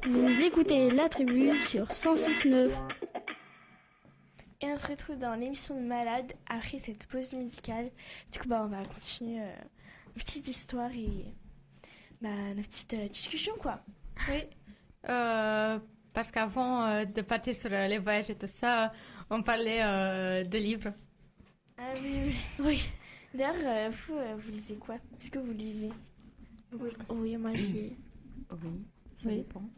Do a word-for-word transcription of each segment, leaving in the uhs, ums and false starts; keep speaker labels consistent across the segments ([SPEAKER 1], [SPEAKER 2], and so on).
[SPEAKER 1] Vous écoutez La Tribu sur cent six neuf.
[SPEAKER 2] Et on se retrouve dans l'émission de Malade après cette pause musicale. Du coup, bah, on va continuer euh, nos petites histoires et bah, nos petites euh, discussions, quoi.
[SPEAKER 3] Oui, euh, parce qu'avant euh, de partir sur euh, les voyages et tout ça, on parlait euh, de livres.
[SPEAKER 2] Ah oui, oui. oui. D'ailleurs, euh, vous, euh, vous lisez quoi? Est-ce que vous lisez?
[SPEAKER 1] Oui, oui, moi je lis.
[SPEAKER 4] Oui, ça
[SPEAKER 3] Oui.
[SPEAKER 4] dépend.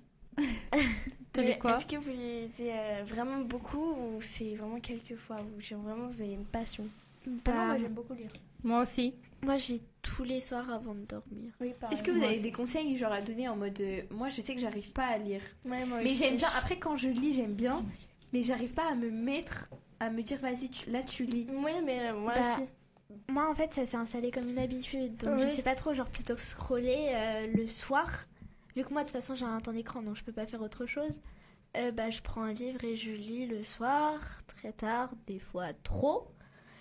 [SPEAKER 3] Tu lis quoi?
[SPEAKER 2] Est-ce que vous lisez euh, vraiment beaucoup ou c'est vraiment quelques fois où j'ai vraiment vous avez une passion?
[SPEAKER 1] Bah,
[SPEAKER 5] Ah non, moi j'aime beaucoup lire.
[SPEAKER 3] Moi aussi.
[SPEAKER 1] moi je lis tous les soirs avant de dormir.
[SPEAKER 2] Oui, pareil.
[SPEAKER 5] Est-ce que vous
[SPEAKER 2] Moi
[SPEAKER 5] avez
[SPEAKER 2] aussi.
[SPEAKER 5] des conseils genre à donner en mode euh, moi je sais que j'arrive pas à lire.
[SPEAKER 2] Ouais, moi
[SPEAKER 5] Mais
[SPEAKER 2] aussi.
[SPEAKER 5] j'aime bien après quand je lis j'aime bien mais j'arrive pas à me mettre à me dire vas-y tu- là tu lis.
[SPEAKER 2] Oui, mais euh, moi
[SPEAKER 1] Bah,
[SPEAKER 2] aussi.
[SPEAKER 1] Moi en fait ça s'est installé comme une habitude. Donc
[SPEAKER 3] Oui.
[SPEAKER 1] je sais pas trop, genre plutôt que scroller euh, le soir. Vu que moi de toute façon j'ai un temps d'écran donc je peux pas faire autre chose. Euh, bah, je prends un livre et je lis le soir, très tard, des fois trop.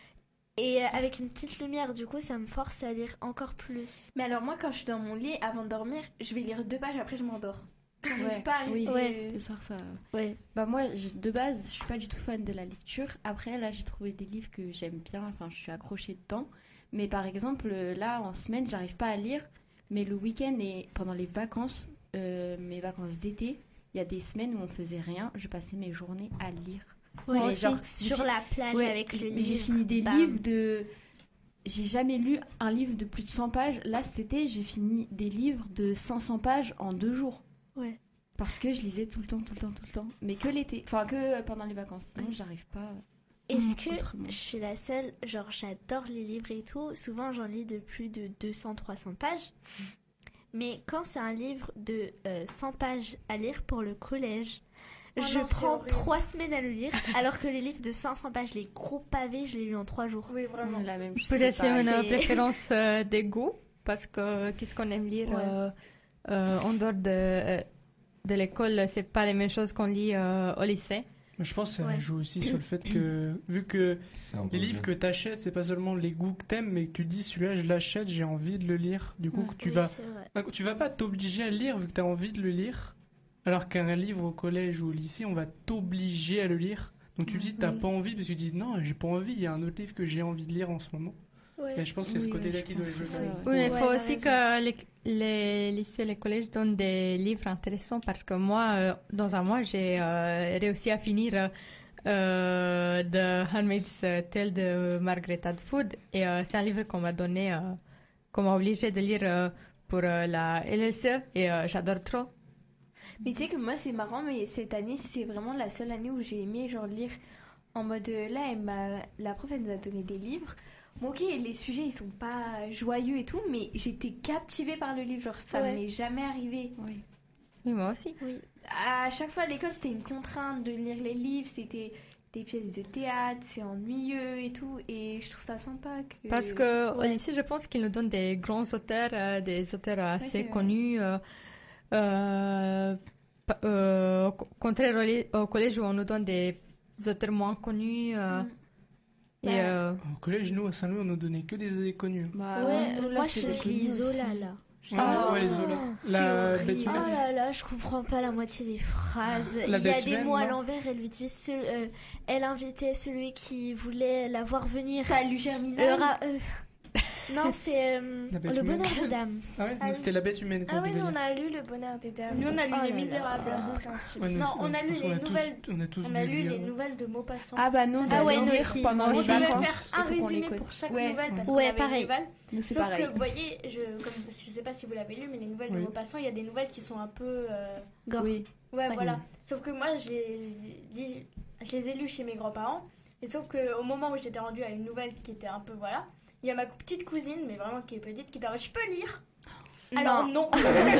[SPEAKER 1] Et euh, avec une petite lumière, du coup, ça me force à lire encore plus.
[SPEAKER 5] Mais alors moi quand je suis dans mon lit avant de dormir je vais lire deux pages après je m'endors. J'arrive
[SPEAKER 4] Ouais,
[SPEAKER 5] pas à
[SPEAKER 4] oui.
[SPEAKER 5] rester.
[SPEAKER 1] Ouais.
[SPEAKER 4] Le soir, ça.
[SPEAKER 1] Ouais.
[SPEAKER 4] Bah, moi, j'ai- de base, je suis pas du tout fan de la lecture. Après, là, j'ai trouvé des livres que j'aime bien. Enfin, je suis accrochée dedans. Mais par exemple, euh, là, en semaine, j'arrive pas à lire. Mais le week-end et pendant les vacances, euh, mes vacances d'été, il y a des semaines où on faisait rien. Je passais mes journées à lire.
[SPEAKER 1] Ouais,
[SPEAKER 4] Mais
[SPEAKER 1] aussi,
[SPEAKER 4] genre,
[SPEAKER 1] sur
[SPEAKER 4] j'ai-
[SPEAKER 1] la plage
[SPEAKER 4] Ouais,
[SPEAKER 1] avec le
[SPEAKER 4] j'ai-
[SPEAKER 1] livre.
[SPEAKER 4] J'ai fini des
[SPEAKER 1] bam.
[SPEAKER 4] livres de. J'ai jamais lu un livre de plus de cent pages. Là, cet été, j'ai fini des livres de cinq cents pages en deux jours.
[SPEAKER 1] Ouais.
[SPEAKER 4] Parce que je lisais tout le temps, tout le temps, tout le temps. Mais que l'été. Enfin, que pendant les vacances. Sinon,
[SPEAKER 1] Ouais.
[SPEAKER 4] j'arrive pas.
[SPEAKER 1] Est-ce
[SPEAKER 4] Mm,
[SPEAKER 1] que
[SPEAKER 4] autrement.
[SPEAKER 1] je suis la seule, genre j'adore les livres et tout, souvent j'en lis de plus de deux cents trois cents pages. Mais quand c'est un livre de euh, cent pages à lire pour le collège,
[SPEAKER 2] Oh
[SPEAKER 1] je
[SPEAKER 2] non, c'est
[SPEAKER 1] prends
[SPEAKER 2] horrible.
[SPEAKER 1] trois semaines à le lire, alors que les livres de cinq cents pages, les gros pavés, je les lis en trois jours.
[SPEAKER 2] Oui, vraiment.
[SPEAKER 4] Mm, La même chose.
[SPEAKER 3] Peut-être c'est une
[SPEAKER 1] c'est-
[SPEAKER 3] préférence euh, des goûts, parce que qu'est-ce qu'on aime lire
[SPEAKER 1] Ouais.
[SPEAKER 3] euh, euh, en dehors de, euh, de l'école, c'est pas les mêmes choses qu'on lit euh, au lycée.
[SPEAKER 6] Mais je pense que ça
[SPEAKER 1] Ouais.
[SPEAKER 6] joue aussi sur le fait que, vu que
[SPEAKER 7] C'est un
[SPEAKER 6] les
[SPEAKER 7] beau
[SPEAKER 6] livres
[SPEAKER 7] jeu.
[SPEAKER 6] que t'achètes, c'est pas seulement les goûts que t'aimes, mais que tu dis celui-là je l'achète, j'ai envie de le lire. Du coup,
[SPEAKER 4] Mm.
[SPEAKER 6] que tu
[SPEAKER 1] Oui,
[SPEAKER 6] vas,
[SPEAKER 1] c'est vrai.
[SPEAKER 6] un coup, tu vas pas t'obliger à le lire vu que t'as envie de le lire. Alors qu'un livre au collège ou au lycée, on va t'obliger à le lire. Donc tu dis t'as
[SPEAKER 4] Oui.
[SPEAKER 6] pas envie parce que tu dis non, j'ai pas envie. Il y a un autre livre que j'ai envie de lire en ce moment.
[SPEAKER 2] Ouais.
[SPEAKER 6] Et je pense que c'est ce
[SPEAKER 4] Oui,
[SPEAKER 6] côté-là
[SPEAKER 4] ouais,
[SPEAKER 6] qui
[SPEAKER 4] je
[SPEAKER 6] doit
[SPEAKER 4] pense
[SPEAKER 6] jouer.
[SPEAKER 4] que c'est ça,
[SPEAKER 6] dans le
[SPEAKER 4] ouais.
[SPEAKER 6] coup.
[SPEAKER 3] Oui, il
[SPEAKER 1] Ouais,
[SPEAKER 3] faut
[SPEAKER 1] t'as
[SPEAKER 3] aussi
[SPEAKER 1] raison.
[SPEAKER 3] que les, les lycées et les collèges donnent des livres intéressants parce que moi, euh, dans un mois, j'ai euh, réussi à finir euh, The Handmaid's Tale de Margaret Atwood. Et euh, c'est un livre qu'on m'a donné, euh, qu'on m'a obligé de lire euh, pour euh, la L S E et euh, j'adore trop.
[SPEAKER 5] Mais tu sais que moi c'est marrant mais cette année c'est vraiment la seule année où j'ai aimé genre lire en mode euh, là elle m'a- la prof elle nous a donné des livres. Bon ok les sujets ils sont pas joyeux et tout mais j'étais captivée par le livre genre ça
[SPEAKER 1] Ouais.
[SPEAKER 5] m'est jamais arrivé.
[SPEAKER 4] Oui.
[SPEAKER 3] Oui, moi aussi.
[SPEAKER 1] Oui.
[SPEAKER 5] À chaque fois à l'école c'était une contrainte de lire les livres, c'était des pièces de théâtre, c'est ennuyeux et tout et je trouve ça sympa que...
[SPEAKER 3] Parce que au
[SPEAKER 1] ouais.
[SPEAKER 3] lycée, je pense qu'ils nous donnent des grands auteurs, euh, des auteurs assez
[SPEAKER 5] c'est vrai.
[SPEAKER 3] connus. Euh, euh, pa- euh, au contraire au, li- au collège où on nous donne des auteurs moins connus. euh,
[SPEAKER 5] Mm.
[SPEAKER 3] et
[SPEAKER 1] Bah,
[SPEAKER 3] euh,
[SPEAKER 6] Au collège, nous, à Saint-Louis, on nous donnait que des connus.
[SPEAKER 4] Bah,
[SPEAKER 1] ouais,
[SPEAKER 4] nous, là,
[SPEAKER 1] moi
[SPEAKER 4] c'est
[SPEAKER 1] je
[SPEAKER 4] des
[SPEAKER 1] lis
[SPEAKER 4] connus
[SPEAKER 1] Zola
[SPEAKER 4] aussi.
[SPEAKER 1] là.
[SPEAKER 6] Ouais,
[SPEAKER 3] Ah.
[SPEAKER 6] ouais, les Zola.
[SPEAKER 5] c'est
[SPEAKER 6] La
[SPEAKER 5] horrible.
[SPEAKER 6] bête
[SPEAKER 1] Oh
[SPEAKER 6] humaine.
[SPEAKER 1] là là, je comprends pas la moitié des phrases.
[SPEAKER 6] La
[SPEAKER 1] Il y a
[SPEAKER 6] bête
[SPEAKER 1] des
[SPEAKER 6] humaine,
[SPEAKER 1] mots à
[SPEAKER 6] non
[SPEAKER 1] l'envers, elle lui dit ce- euh, elle invitait celui qui voulait la voir venir.
[SPEAKER 5] T'as lu
[SPEAKER 1] Le
[SPEAKER 5] Germinal
[SPEAKER 1] ra- euh, Non, c'est euh,
[SPEAKER 6] La bête
[SPEAKER 1] le
[SPEAKER 6] humaine.
[SPEAKER 1] bonheur des dames.
[SPEAKER 6] Ah ouais,
[SPEAKER 2] Ah
[SPEAKER 6] nous,
[SPEAKER 2] oui.
[SPEAKER 6] c'était la bête humaine qu'on
[SPEAKER 2] Ah oui,
[SPEAKER 6] devait
[SPEAKER 2] nous, on
[SPEAKER 6] lire.
[SPEAKER 2] a lu Le Bonheur des Dames.
[SPEAKER 5] Nous on a lu
[SPEAKER 1] Oh
[SPEAKER 5] Les
[SPEAKER 1] là là.
[SPEAKER 5] Misérables.
[SPEAKER 2] En principe.
[SPEAKER 6] Ouais, nous,
[SPEAKER 5] Non,
[SPEAKER 6] ouais,
[SPEAKER 5] on a
[SPEAKER 6] je
[SPEAKER 5] lu
[SPEAKER 6] pense
[SPEAKER 5] les
[SPEAKER 6] qu'on a tous-
[SPEAKER 5] nouvelles-
[SPEAKER 6] On a tous
[SPEAKER 2] On a
[SPEAKER 6] dû
[SPEAKER 2] lu
[SPEAKER 6] lire.
[SPEAKER 2] les nouvelles de Maupassant.
[SPEAKER 4] Ah bah nous, on
[SPEAKER 1] Ah ouais,
[SPEAKER 4] devait
[SPEAKER 1] nous
[SPEAKER 4] lire
[SPEAKER 1] aussi.
[SPEAKER 4] pendant
[SPEAKER 5] On
[SPEAKER 4] les
[SPEAKER 5] devait
[SPEAKER 4] vacances.
[SPEAKER 5] faire un
[SPEAKER 4] Il faut qu'on les
[SPEAKER 5] résumé
[SPEAKER 4] connaisse.
[SPEAKER 5] pour chaque
[SPEAKER 4] Ouais.
[SPEAKER 5] nouvelle parce
[SPEAKER 1] Ouais,
[SPEAKER 5] qu'on avait
[SPEAKER 1] pareil.
[SPEAKER 5] les nouvelles.
[SPEAKER 4] Nous, c'est
[SPEAKER 5] Sauf
[SPEAKER 4] pareil.
[SPEAKER 5] que vous voyez, je comme je sais pas si vous l'avez lu, mais les nouvelles
[SPEAKER 6] Oui.
[SPEAKER 5] de Maupassant, il y a des nouvelles qui sont un peu euh,
[SPEAKER 1] Gore.
[SPEAKER 4] Oui.
[SPEAKER 5] ouais,
[SPEAKER 1] Ouais.
[SPEAKER 5] voilà. Sauf que moi je les, lis- je les ai lus chez mes grands-parents et sauf que au moment où j'étais rendue à une nouvelle qui était un peu voilà, il y a ma petite cousine mais vraiment qui est petite qui était en mode, je peux lire. Alors non.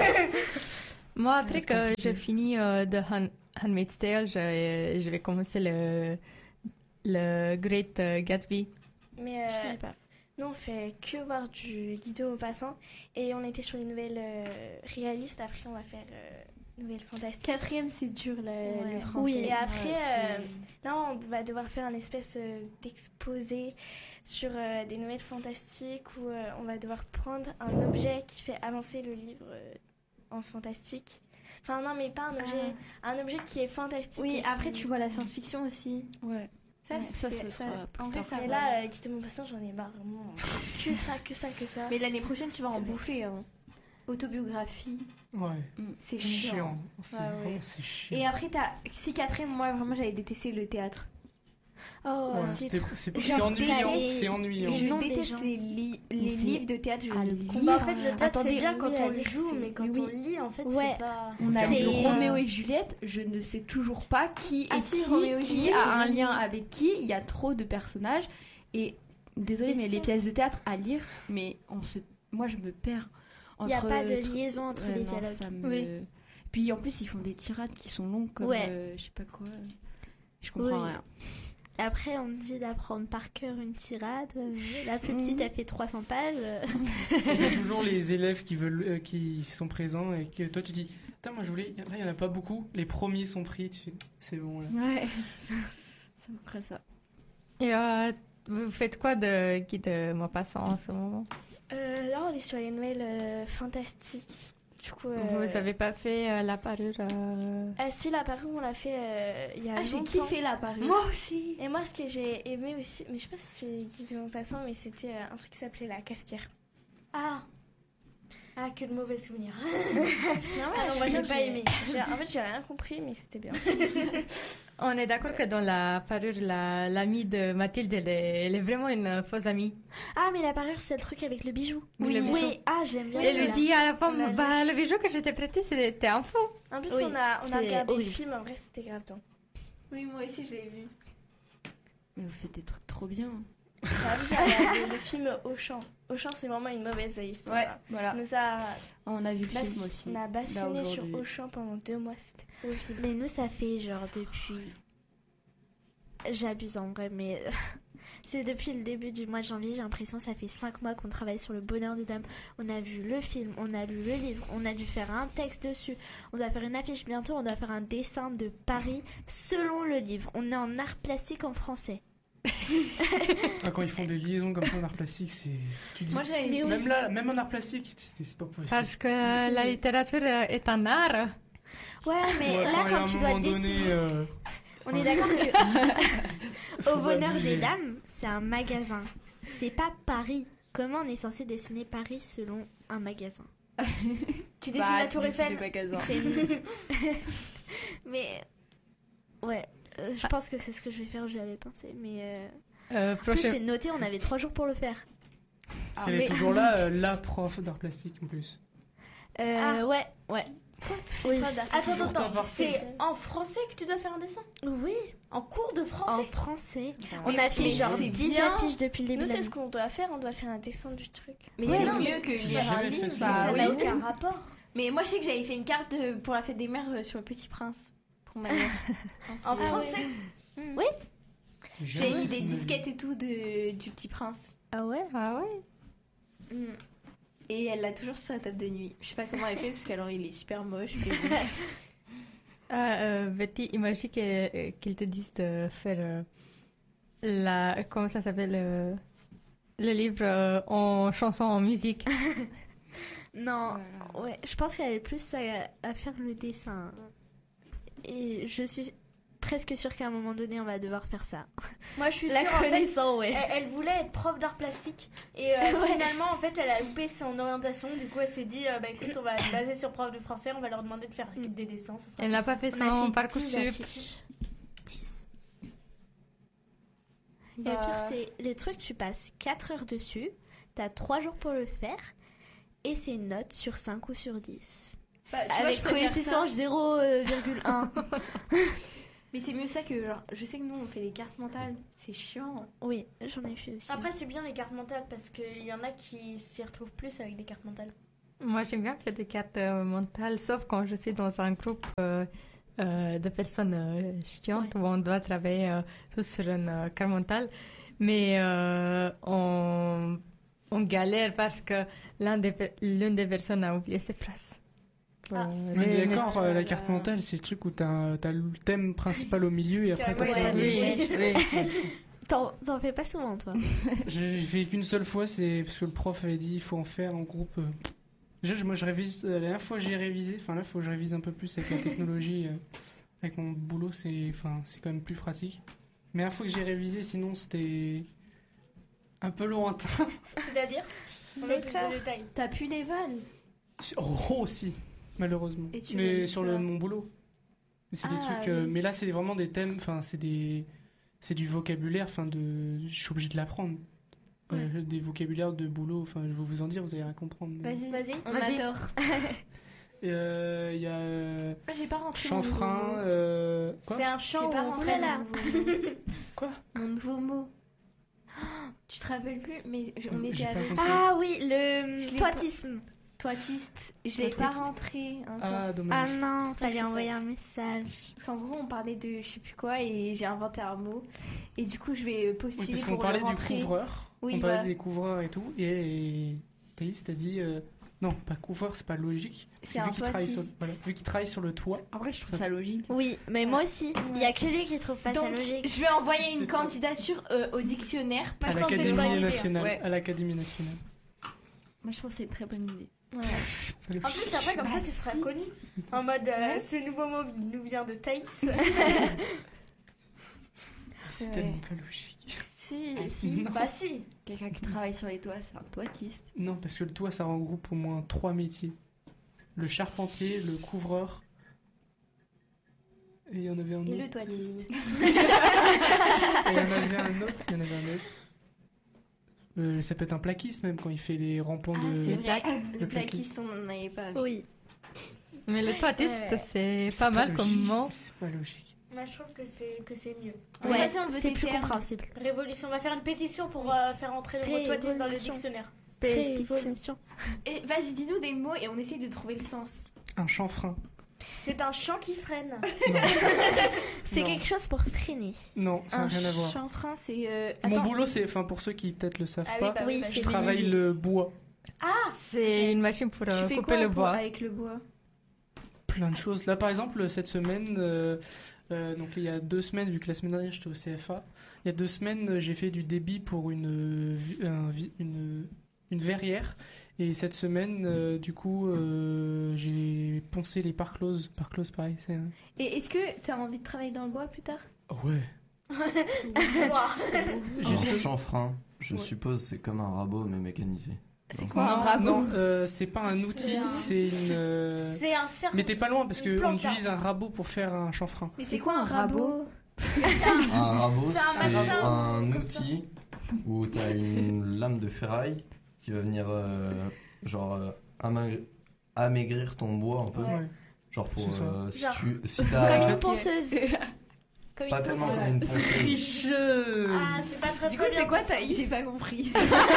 [SPEAKER 3] moi, après
[SPEAKER 6] C'est
[SPEAKER 3] que
[SPEAKER 6] compliqué.
[SPEAKER 3] j'ai fini euh, The Han- Handmaid's Tale, je, je vais commencer le, le Great euh, Gatsby.
[SPEAKER 2] Mais euh,
[SPEAKER 1] Je savais pas.
[SPEAKER 2] nous, on fait que voir du Guido Maupassant. Et on était sur les nouvelles euh, réalistes. Après, on va faire euh, nouvelles fantastiques.
[SPEAKER 5] Quatrième c'est dur le,
[SPEAKER 2] Ouais.
[SPEAKER 5] le français.
[SPEAKER 1] Oui.
[SPEAKER 2] Et après,
[SPEAKER 4] Ouais,
[SPEAKER 2] euh,
[SPEAKER 4] c'est-
[SPEAKER 2] là, on va devoir faire un espèce euh, d'exposé sur euh, des nouvelles fantastiques où euh, on va devoir prendre un objet qui fait avancer le livre euh, en fantastique. Enfin, non, mais pas un objet, un objet qui est fantastique.
[SPEAKER 5] Oui,
[SPEAKER 2] et
[SPEAKER 5] après
[SPEAKER 2] qui-
[SPEAKER 5] tu vois la science-fiction aussi.
[SPEAKER 4] Ouais.
[SPEAKER 5] Ça,
[SPEAKER 4] Ouais, ça,
[SPEAKER 5] c'est-
[SPEAKER 4] ce
[SPEAKER 5] ça-
[SPEAKER 4] sera plus
[SPEAKER 5] en vrai,
[SPEAKER 4] tard.
[SPEAKER 5] ça
[SPEAKER 2] Et
[SPEAKER 5] va.
[SPEAKER 2] là, euh, quitter mon patient, j'en ai marre, vraiment. que ça, que ça, que ça.
[SPEAKER 5] Mais l'année prochaine, tu vas en bouffer. Hein. Autobiographie,
[SPEAKER 6] Ouais.
[SPEAKER 5] c'est chiant.
[SPEAKER 6] Chiant. C'est
[SPEAKER 5] Ouais, ouais.
[SPEAKER 6] vraiment c'est chiant.
[SPEAKER 5] Et après, t'as. Si Catherine, moi vraiment, j'avais détesté le théâtre.
[SPEAKER 1] Oh,
[SPEAKER 6] Ouais,
[SPEAKER 1] c'est
[SPEAKER 6] c'était-
[SPEAKER 1] trop.
[SPEAKER 6] c'est
[SPEAKER 1] Genre,
[SPEAKER 6] c'est ennuyant.
[SPEAKER 1] des-
[SPEAKER 6] C'est ennuyant.
[SPEAKER 1] des-
[SPEAKER 5] Je
[SPEAKER 1] nom des
[SPEAKER 5] déteste
[SPEAKER 1] gens.
[SPEAKER 5] les, li- les
[SPEAKER 4] Mais c'est
[SPEAKER 5] livres de théâtre. Je
[SPEAKER 4] à
[SPEAKER 5] ne
[SPEAKER 4] lire.
[SPEAKER 5] comprends
[SPEAKER 2] Bah, en
[SPEAKER 5] pas.
[SPEAKER 2] fait, le théâtre,
[SPEAKER 4] Attendez,
[SPEAKER 2] c'est bien
[SPEAKER 5] oui,
[SPEAKER 2] quand
[SPEAKER 5] à
[SPEAKER 2] on
[SPEAKER 5] lire,
[SPEAKER 2] le joue,
[SPEAKER 5] c'est-
[SPEAKER 2] mais quand
[SPEAKER 5] oui.
[SPEAKER 2] on lit, en fait,
[SPEAKER 1] Ouais.
[SPEAKER 2] c'est pas.
[SPEAKER 4] On a
[SPEAKER 6] termes
[SPEAKER 4] vu
[SPEAKER 6] de rôle.
[SPEAKER 4] Roméo et Juliette, je ne sais toujours pas qui est
[SPEAKER 5] Ah si,
[SPEAKER 4] qui,
[SPEAKER 5] Roméo et
[SPEAKER 4] qui
[SPEAKER 5] Juliette,
[SPEAKER 4] a un
[SPEAKER 5] oui.
[SPEAKER 4] lien avec qui. Il y a trop de personnages. Et désolé,
[SPEAKER 1] Mais
[SPEAKER 4] mais, les
[SPEAKER 1] ça-
[SPEAKER 4] pièces de théâtre à lire, mais on se... moi je me perds.
[SPEAKER 1] Il n'y a
[SPEAKER 4] entre
[SPEAKER 1] pas de
[SPEAKER 4] tr-
[SPEAKER 1] liaison entre
[SPEAKER 4] Ouais,
[SPEAKER 1] les
[SPEAKER 4] non,
[SPEAKER 1] dialogues.
[SPEAKER 4] ça me-
[SPEAKER 3] Oui.
[SPEAKER 4] Puis en plus, ils font des tirades qui sont longues comme
[SPEAKER 1] Ouais.
[SPEAKER 4] euh, je sais pas quoi. Je comprends
[SPEAKER 1] Oui.
[SPEAKER 4] rien.
[SPEAKER 1] Après, on me dit d'apprendre par cœur une tirade. Euh, La plus petite,
[SPEAKER 4] Mhm.
[SPEAKER 1] elle fait trois cents pages. euh.
[SPEAKER 6] Il y a toujours les élèves qui veulent, euh, qui sont présents et que toi tu dis, putain moi je voulais, là il y en a pas beaucoup. Les premiers sont pris, tu fais, c'est bon là.
[SPEAKER 4] Ouais. C'est à peu près ça.
[SPEAKER 3] Et euh, vous faites quoi de Guy de Maupassant en ce moment?
[SPEAKER 2] Euh, là, on est sur les nouvelles euh, fantastiques. Du coup. euh,
[SPEAKER 3] Vous avez pas fait euh, la parure euh,
[SPEAKER 2] Ah, si, la parure, on l'a fait euh, il y a
[SPEAKER 5] Ah, j'ai
[SPEAKER 2] longtemps.
[SPEAKER 5] kiffé la parure.
[SPEAKER 2] Moi aussi. Et moi, ce que j'ai aimé aussi, mais je sais pas si c'est Guy de Maupassant, mais c'était euh, un truc qui s'appelait la cafetière.
[SPEAKER 5] Ah,
[SPEAKER 2] Ah, que de mauvais souvenirs.
[SPEAKER 5] non,
[SPEAKER 2] Ah non, moi, j'ai pas
[SPEAKER 5] j'ai-
[SPEAKER 2] aimé. J'ai- En fait, j'ai rien compris, mais c'était bien.
[SPEAKER 3] On est d'accord que dans la parure, la- l'amie de Mathilde, elle est, elle est vraiment une fausse amie.
[SPEAKER 1] Ah, mais la parure, c'est le truc avec le bijou.
[SPEAKER 3] Oui, le bijou.
[SPEAKER 1] Oui, ah, je l'aime bien.
[SPEAKER 3] Elle lui
[SPEAKER 1] celui-là.
[SPEAKER 3] dit à la femme,
[SPEAKER 2] On a
[SPEAKER 3] bah, le bijou que je t'ai prêté, c'était un faux.
[SPEAKER 2] En plus,
[SPEAKER 1] Oui,
[SPEAKER 2] on a, on
[SPEAKER 1] c'est
[SPEAKER 2] a regardé le
[SPEAKER 1] horrible.
[SPEAKER 2] film, en vrai, c'était grave bien.
[SPEAKER 5] Oui, moi aussi, je l'ai vu.
[SPEAKER 4] Mais vous faites des trucs trop bien.
[SPEAKER 2] Ah oui, on a regardé le film Auchan. Auchan, c'est vraiment une mauvaise histoire.
[SPEAKER 4] Ouais, voilà.
[SPEAKER 2] On nous a,
[SPEAKER 4] On a vu le
[SPEAKER 2] bassi-
[SPEAKER 4] film aussi.
[SPEAKER 2] on a
[SPEAKER 4] là,
[SPEAKER 2] bassiné sur
[SPEAKER 4] aujourd'hui.
[SPEAKER 2] Auchan pendant deux mois, c'était horrible.
[SPEAKER 1] Mais nous, ça fait genre depuis. J'abuse en vrai, mais c'est depuis le début du mois de janvier. J'ai l'impression que ça fait cinq mois qu'on travaille sur le bonheur des dames. On a vu le film, on a lu le livre, on a dû faire un texte dessus. On doit faire une affiche bientôt, on doit faire un dessin de Paris selon le livre. On est en art plastique en français.
[SPEAKER 6] Ah, quand ils font des liaisons comme ça en art plastique, c'est. Tu dis.
[SPEAKER 5] Moi, j'avais
[SPEAKER 1] Mais oui.
[SPEAKER 6] Même là, même en art plastique, c'est c'est pas possible.
[SPEAKER 3] Parce que la littérature euh, est un art.
[SPEAKER 1] Ouais, mais
[SPEAKER 6] Ouais,
[SPEAKER 1] là,
[SPEAKER 6] enfin, à
[SPEAKER 1] quand
[SPEAKER 6] un
[SPEAKER 1] tu dois
[SPEAKER 6] moment donné,
[SPEAKER 1] dessiner,
[SPEAKER 6] euh,
[SPEAKER 1] on est d'accord que
[SPEAKER 6] Faut
[SPEAKER 1] Au bonheur
[SPEAKER 6] abuser.
[SPEAKER 1] des dames, c'est un magasin. C'est pas Paris. Comment on est censé dessiner Paris selon un magasin?
[SPEAKER 2] Tu
[SPEAKER 4] Bah,
[SPEAKER 2] dessines la
[SPEAKER 4] tu
[SPEAKER 2] Tour
[SPEAKER 4] dessines
[SPEAKER 2] Eiffel.
[SPEAKER 4] le magasin.
[SPEAKER 1] C'est nul. Mais ouais, euh, je pense que c'est ce que je vais faire. J'y avais pensé, mais euh,
[SPEAKER 3] Euh,
[SPEAKER 1] en plus
[SPEAKER 3] prochain-
[SPEAKER 1] c'est noté. On avait trois jours pour le faire.
[SPEAKER 6] Parce qu'elle est
[SPEAKER 1] mais-
[SPEAKER 6] toujours là, euh, la prof d'art plastique en plus.
[SPEAKER 1] Euh,
[SPEAKER 2] Ah.
[SPEAKER 1] Ouais, ouais. Oui.
[SPEAKER 2] Attends, attends,
[SPEAKER 6] Pourquoi
[SPEAKER 2] attends.
[SPEAKER 6] pas
[SPEAKER 2] C'est en français que tu dois faire un dessin?
[SPEAKER 1] Oui.
[SPEAKER 2] En cours de
[SPEAKER 1] En
[SPEAKER 2] français?
[SPEAKER 1] français.
[SPEAKER 4] Ouais.
[SPEAKER 1] On a fait
[SPEAKER 5] mais
[SPEAKER 1] genre
[SPEAKER 5] c'est
[SPEAKER 1] dix
[SPEAKER 5] bien.
[SPEAKER 1] affiches depuis le début.
[SPEAKER 2] Nous,
[SPEAKER 1] de
[SPEAKER 2] c'est
[SPEAKER 1] l'année.
[SPEAKER 2] ce qu'on doit faire. On doit faire un dessin du truc.
[SPEAKER 5] Mais
[SPEAKER 1] Ouais,
[SPEAKER 5] c'est
[SPEAKER 1] non,
[SPEAKER 5] mieux
[SPEAKER 1] mais
[SPEAKER 5] que
[SPEAKER 6] j'ai
[SPEAKER 5] lire un
[SPEAKER 6] jamais
[SPEAKER 5] livre.
[SPEAKER 6] fait ça.
[SPEAKER 5] Bah
[SPEAKER 2] ça
[SPEAKER 5] oui.
[SPEAKER 2] n'a aucun rapport.
[SPEAKER 5] Mais moi, je sais que j'avais fait une carte de- pour la fête des mères euh, sur le Petit Prince. Pour ma mère.
[SPEAKER 2] En
[SPEAKER 5] C'est-
[SPEAKER 2] français?
[SPEAKER 1] Oui.
[SPEAKER 5] J'avais
[SPEAKER 6] Jamais
[SPEAKER 5] mis
[SPEAKER 6] fait
[SPEAKER 5] des
[SPEAKER 6] ça de ma vie.
[SPEAKER 5] disquettes et tout de, du Petit Prince.
[SPEAKER 1] Ah ouais.
[SPEAKER 3] Ah ouais.
[SPEAKER 5] Mm. Et elle l'a toujours sur sa table de nuit. Je sais pas comment elle fait parce qu'alors il est super moche. mais bon.
[SPEAKER 3] Ah, euh, Betty, imagine que- euh, qu'ils te disent de faire euh, la. Comment ça s'appelle euh, le livre euh, en chanson, en musique.
[SPEAKER 1] Non. Ouais. Je pense qu'elle est plus à, à faire le dessin. Et je suis presque sûre qu'à un moment donné, on va devoir faire ça.
[SPEAKER 2] Moi, je suis
[SPEAKER 1] La
[SPEAKER 2] sûre, en fait,
[SPEAKER 1] connaissant, ouais.
[SPEAKER 2] elle, elle voulait être prof d'art plastique et euh, finalement en fait elle a loupé son orientation, du coup elle s'est dit euh, bah écoute on va se baser sur prof de français, on va leur demander de faire des dessins, ça sera
[SPEAKER 3] Elle n'a
[SPEAKER 2] plus
[SPEAKER 3] pas fait
[SPEAKER 1] On a
[SPEAKER 3] son
[SPEAKER 1] fait
[SPEAKER 3] parcours
[SPEAKER 1] dix
[SPEAKER 3] sup.
[SPEAKER 1] affiches. dix. Et
[SPEAKER 2] Bah,
[SPEAKER 1] le pire, c'est les trucs, tu passes quatre heures dessus, t'as trois jours pour le faire, et c'est une note sur cinq ou sur dix.
[SPEAKER 5] Bah, tu vois,
[SPEAKER 1] Avec
[SPEAKER 5] je préfère
[SPEAKER 1] coefficient
[SPEAKER 5] ça.
[SPEAKER 1] zéro virgule un.
[SPEAKER 5] Mais c'est mieux ça que genre. Je sais que nous on fait des cartes mentales. C'est chiant.
[SPEAKER 1] Oui, j'en ai fait aussi.
[SPEAKER 2] Après c'est bien les cartes mentales parce qu'il y en a qui s'y retrouvent plus avec des cartes mentales.
[SPEAKER 3] Moi, j'aime bien faire des cartes euh, mentales, sauf quand je suis dans un groupe euh, euh, de personnes euh, chiantes où on doit travailler euh, tous sur une euh, carte mentale. Mais euh, on, on galère parce que l'un des, pe- l'une des personnes a oublié ses phrases.
[SPEAKER 1] Ah.
[SPEAKER 3] Euh,
[SPEAKER 6] On est
[SPEAKER 3] les-
[SPEAKER 6] d'accord, euh, la
[SPEAKER 2] euh,
[SPEAKER 6] carte mentale, c'est le truc où t'as t'as le thème principal au milieu et après t'as
[SPEAKER 2] Ouais,
[SPEAKER 6] plein de-
[SPEAKER 3] Oui, oui.
[SPEAKER 1] T'en, t'en fais pas souvent, toi.
[SPEAKER 6] J'ai fait qu'une seule fois, c'est parce que le prof avait dit il faut en faire en groupe. euh. Déjà, je- moi, je révise. euh, La dernière fois que j'ai révisé, enfin là, il faut que je révise un peu plus avec la technologie. euh, Avec mon boulot, c'est, enfin, c'est quand même plus pratique. Mais la dernière fois que j'ai révisé, sinon, c'était un peu lointain.
[SPEAKER 2] C'est-à-dire On a plus
[SPEAKER 5] D'accord.
[SPEAKER 2] de détails.
[SPEAKER 5] T'as plus des vannes.
[SPEAKER 6] Oh, si, malheureusement.
[SPEAKER 5] Et tu
[SPEAKER 6] Mais
[SPEAKER 5] révises
[SPEAKER 6] sur
[SPEAKER 5] quoi
[SPEAKER 6] le, mon boulot. Mais c'est des
[SPEAKER 5] Ah,
[SPEAKER 6] trucs. euh,
[SPEAKER 5] oui.
[SPEAKER 6] mais là, c'est vraiment des thèmes. Enfin, c'est des. C'est du vocabulaire. Enfin, de. Je suis obligé de l'apprendre. Euh, des vocabulaires de boulot. Enfin, je vais vous en dire, vous allez rien comprendre. mais-
[SPEAKER 5] Vas-y,
[SPEAKER 2] Vas-y.
[SPEAKER 5] on
[SPEAKER 3] Vas-y.
[SPEAKER 5] adore.
[SPEAKER 6] Et, euh, Il y a. euh,
[SPEAKER 5] Ah, j'ai pas rentré mon
[SPEAKER 6] chanfrein.
[SPEAKER 5] nouveau mot.
[SPEAKER 6] euh, Quoi
[SPEAKER 2] C'est un chant où
[SPEAKER 5] J'ai pas
[SPEAKER 2] on
[SPEAKER 5] rentré
[SPEAKER 2] freine.
[SPEAKER 5] mon nouveau mot.
[SPEAKER 6] Quoi
[SPEAKER 5] Mon nouveau mot. Oh, tu te rappelles plus, mais je- on
[SPEAKER 6] J'ai
[SPEAKER 5] était
[SPEAKER 6] pas
[SPEAKER 5] avec
[SPEAKER 6] compris.
[SPEAKER 1] Ah oui,
[SPEAKER 5] Je
[SPEAKER 1] le
[SPEAKER 5] l'ai
[SPEAKER 1] toitisme.
[SPEAKER 5] toitiste. Je l'ai pas
[SPEAKER 6] Toitiste.
[SPEAKER 5] rentré encore.
[SPEAKER 6] Ah,
[SPEAKER 1] Ah
[SPEAKER 6] dommage.
[SPEAKER 1] non,
[SPEAKER 5] je
[SPEAKER 1] fallait
[SPEAKER 5] suis
[SPEAKER 1] envoyer
[SPEAKER 5] forte.
[SPEAKER 1] un message.
[SPEAKER 5] Parce qu'en gros, on parlait de je sais plus quoi et j'ai inventé un mot. Et du coup, je vais
[SPEAKER 6] Oui,
[SPEAKER 5] postuler
[SPEAKER 6] parce qu'on
[SPEAKER 5] pour
[SPEAKER 6] parlait
[SPEAKER 5] le
[SPEAKER 6] du
[SPEAKER 5] rentrer.
[SPEAKER 6] couvreur.
[SPEAKER 5] Oui,
[SPEAKER 6] on parlait
[SPEAKER 5] voilà.
[SPEAKER 6] des couvreurs et tout. Et, et Thaïs t'a dit. euh, Non, pas couvreur, c'est pas logique. Parce
[SPEAKER 5] C'est
[SPEAKER 6] que vu
[SPEAKER 5] un
[SPEAKER 6] qu'il travaille sur,
[SPEAKER 5] toitiste.
[SPEAKER 6] voilà, vu qu'il travaille sur le toit.
[SPEAKER 4] Après, je trouve ça logique.
[SPEAKER 1] Oui, mais moi aussi. Il y a que lui qui trouve pas ça
[SPEAKER 5] Donc,
[SPEAKER 1] logique.
[SPEAKER 5] je vais envoyer
[SPEAKER 6] C'est
[SPEAKER 5] une
[SPEAKER 6] pas-
[SPEAKER 5] candidature euh, au dictionnaire.
[SPEAKER 6] À
[SPEAKER 5] Parce que c'est une bonne
[SPEAKER 6] l'Académie
[SPEAKER 5] idée.
[SPEAKER 6] nationale.
[SPEAKER 4] Ouais.
[SPEAKER 6] À l'Académie nationale.
[SPEAKER 4] Moi, je trouve que c'est une très bonne idée.
[SPEAKER 2] En plus, après, comme ça, tu seras connu. En mode, euh, ce nouveau mot nous vient de Thaïs.
[SPEAKER 6] C'est
[SPEAKER 5] Ouais.
[SPEAKER 6] tellement pas logique.
[SPEAKER 5] Si,
[SPEAKER 4] Ah,
[SPEAKER 5] si.
[SPEAKER 6] Non.
[SPEAKER 2] Bah si.
[SPEAKER 4] Quelqu'un qui travaille sur les toits, c'est un toitiste.
[SPEAKER 6] Non, parce que le toit, ça regroupe au moins trois métiers. Le charpentier, le couvreur. Et il y en avait un autre.
[SPEAKER 5] Et le toitiste.
[SPEAKER 6] Et il y en avait un autre. Il y en avait un autre. Euh, ça peut être un plaquiste même quand il fait les rampants
[SPEAKER 5] Ah,
[SPEAKER 6] de.
[SPEAKER 5] c'est vrai.
[SPEAKER 6] le
[SPEAKER 5] Le plaquiste, on n'en avait pas.
[SPEAKER 1] Oui.
[SPEAKER 3] Mais le toitiste,
[SPEAKER 5] Ouais.
[SPEAKER 3] c'est
[SPEAKER 6] C'est
[SPEAKER 3] pas mal
[SPEAKER 6] logique.
[SPEAKER 3] comme mot.
[SPEAKER 6] C'est pas logique.
[SPEAKER 2] Moi, je trouve que c'est que c'est mieux.
[SPEAKER 1] Ouais,
[SPEAKER 5] Vas-y, on veut
[SPEAKER 1] c'est
[SPEAKER 5] des
[SPEAKER 1] plus
[SPEAKER 5] termes.
[SPEAKER 1] compréhensible.
[SPEAKER 2] Révolution. On va faire une pétition pour euh, faire entrer le mot toitiste dans le
[SPEAKER 1] Révolution.
[SPEAKER 2] dictionnaire.
[SPEAKER 1] Pétition.
[SPEAKER 5] Et vas-y, dis-nous des mots et on essaye de trouver le sens.
[SPEAKER 6] Un chanfrein.
[SPEAKER 2] C'est un chant qui freine.
[SPEAKER 6] Non,
[SPEAKER 1] C'est
[SPEAKER 6] Non.
[SPEAKER 1] quelque chose pour freiner.
[SPEAKER 6] non ça n'a
[SPEAKER 5] Un
[SPEAKER 6] rien à voir.
[SPEAKER 5] chanfrein, c'est. euh,
[SPEAKER 6] Mon
[SPEAKER 5] attends.
[SPEAKER 6] boulot, c'est, enfin pour ceux qui peut-être le savent
[SPEAKER 2] Ah oui,
[SPEAKER 6] pas,
[SPEAKER 2] bah
[SPEAKER 1] Oui,
[SPEAKER 2] bah,
[SPEAKER 1] c'est
[SPEAKER 6] je travaille
[SPEAKER 1] menuisier.
[SPEAKER 6] le bois.
[SPEAKER 3] C'est une machine pour
[SPEAKER 5] Tu
[SPEAKER 3] euh,
[SPEAKER 5] fais
[SPEAKER 3] couper
[SPEAKER 5] quoi
[SPEAKER 3] le
[SPEAKER 5] pour-
[SPEAKER 3] bois.
[SPEAKER 5] avec le bois?
[SPEAKER 6] Plein de choses. Là, par exemple, cette semaine, euh, euh, donc il y a deux semaines, vu que la semaine dernière j'étais au C F A, il y a deux semaines, euh, j'ai fait du débit pour une, euh, vi- un vi- une, une verrière. Et cette semaine, euh, du coup, euh, j'ai poncé les parcloses. Parcloses, pareil, c'est un...
[SPEAKER 5] Et est-ce que tu as envie de travailler dans le bois plus tard?
[SPEAKER 6] Ouais.
[SPEAKER 7] Un
[SPEAKER 6] Juste...
[SPEAKER 7] chanfrein, je
[SPEAKER 6] Ouais.
[SPEAKER 7] suppose, c'est comme un rabot mais mécanisé.
[SPEAKER 5] C'est
[SPEAKER 7] Donc,
[SPEAKER 5] quoi un
[SPEAKER 6] non,
[SPEAKER 5] rabot?
[SPEAKER 6] non, euh, c'est pas un outil,
[SPEAKER 2] C'est un-
[SPEAKER 6] c'est une... euh,
[SPEAKER 2] C'est un cerf.
[SPEAKER 6] Mais t'es pas loin, parce
[SPEAKER 2] Une
[SPEAKER 6] qu'on
[SPEAKER 2] planche
[SPEAKER 6] utilise un rabot pour faire un chanfrein.
[SPEAKER 5] Mais c'est quoi un rabot?
[SPEAKER 7] Un rabot,
[SPEAKER 2] C'est un
[SPEAKER 7] c'est
[SPEAKER 2] machin,
[SPEAKER 7] un
[SPEAKER 2] comme
[SPEAKER 7] outil où tu as une lame de ferraille qui va venir euh, genre euh, amaigr- amaigrir ton bois un peu.
[SPEAKER 6] Ouais.
[SPEAKER 7] Genre pour
[SPEAKER 6] C'est ça.
[SPEAKER 7] euh, si
[SPEAKER 2] Genre.
[SPEAKER 7] tu si
[SPEAKER 1] Comme
[SPEAKER 7] t'as
[SPEAKER 1] une ponceuse.
[SPEAKER 2] Comme
[SPEAKER 7] pas
[SPEAKER 2] une
[SPEAKER 7] tellement
[SPEAKER 2] ponceuse.
[SPEAKER 7] comme une ponceuse.
[SPEAKER 6] Tricheuse.
[SPEAKER 2] Ah, c'est pas très
[SPEAKER 5] Du coup,
[SPEAKER 2] très bien.
[SPEAKER 5] c'est quoi
[SPEAKER 2] ça.
[SPEAKER 5] Thaïs? J'ai pas compris.